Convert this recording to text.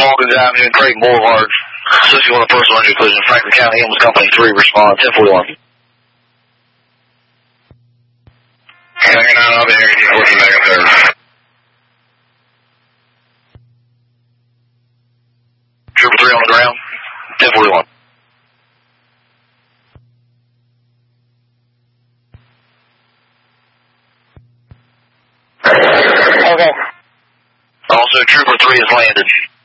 Morgan's Avenue and Creighton Boulevard. Associated with a personal injury collision. Franklin County Ambulance Company 3, respond 1041. Hanging out on the area, 14 back up there. Trooper 3 on the ground, 1041. Okay. Also, Trooper 3 has landed.